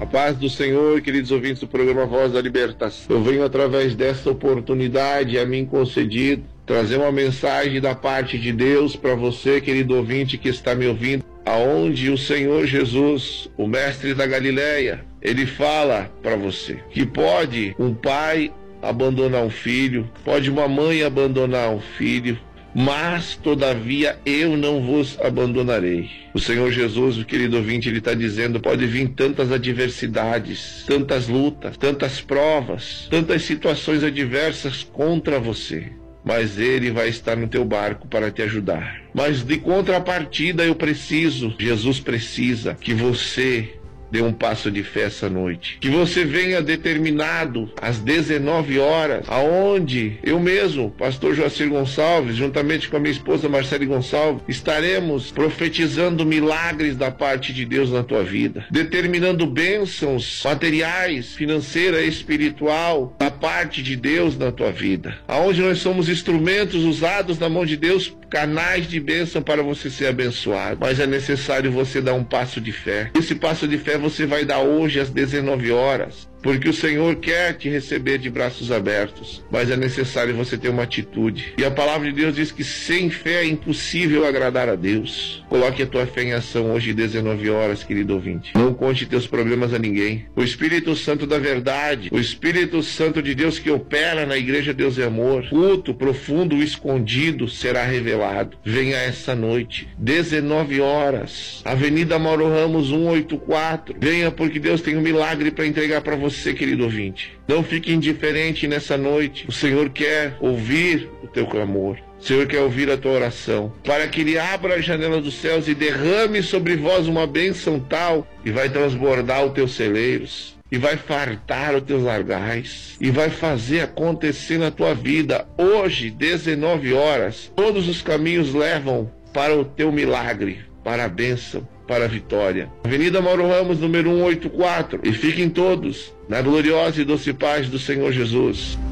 paz do Senhor, queridos ouvintes do programa Voz da Libertação. Eu venho através desta oportunidade a mim concedida trazer uma mensagem da parte de Deus para você, querido ouvinte que está me ouvindo, aonde o Senhor Jesus, o mestre da Galileia, ele fala para você que pode um pai abandonar um filho, pode uma mãe abandonar um filho, mas todavia eu não vos abandonarei. O Senhor Jesus, o querido ouvinte, ele está dizendo, pode vir tantas adversidades, tantas lutas, tantas provas, tantas situações adversas contra você, mas Ele vai estar no teu barco para te ajudar. Mas de contrapartida Jesus precisa que você dê um passo de fé essa noite. Que você venha determinado às 19 horas, aonde eu mesmo, pastor Joacir Gonçalves, juntamente com a minha esposa Marcele Gonçalves, estaremos profetizando milagres da parte de Deus na tua vida, determinando bênçãos materiais, financeira, espiritual, da parte de Deus na tua vida, aonde nós somos instrumentos usados na mão de Deus, canais de bênção para você ser abençoado. Mas é necessário você dar um passo de fé. Esse passo de fé você vai dar hoje às 19 horas, porque o Senhor quer te receber de braços abertos, mas é necessário você ter uma atitude. E a palavra de Deus diz que sem fé é impossível agradar a Deus. Coloque a tua fé em ação hoje às 19 horas, querido ouvinte. Não conte teus problemas a ninguém. O Espírito Santo da verdade, o Espírito Santo de Deus que opera na Igreja Deus e Amor, culto profundo, escondido, será revelado. Venha essa noite, 19 horas, Avenida Mauro Ramos 184. Venha, porque Deus tem um milagre para entregar para você, querido ouvinte. Não fique indiferente nessa noite. O Senhor quer ouvir o teu clamor. O Senhor quer ouvir a tua oração, para que Ele abra a janela dos céus e derrame sobre vós uma bênção tal, e vai transbordar os teus celeiros, e vai fartar os teus largais, e vai fazer acontecer na tua vida. Hoje, 19 horas, todos os caminhos levam para o teu milagre, para a bênção, para a vitória. Avenida Mauro Ramos, número 184. E fiquem todos na gloriosa e doce paz do Senhor Jesus.